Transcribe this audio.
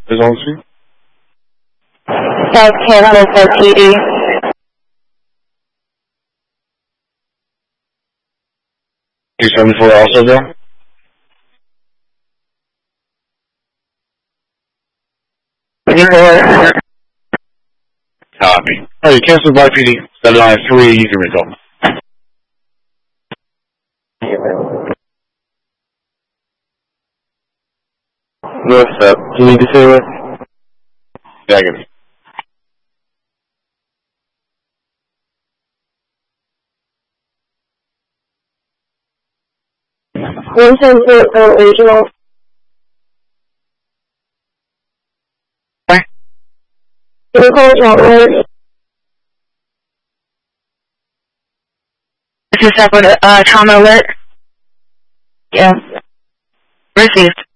Is on screen? South Carolina PD. $274 also there? Copy. Oh, you canceled by PD. 793, you can resolve. What's up? Do you need to say what? Negative. Original. Can you call it your This is separate, trauma alert? Yeah. Received.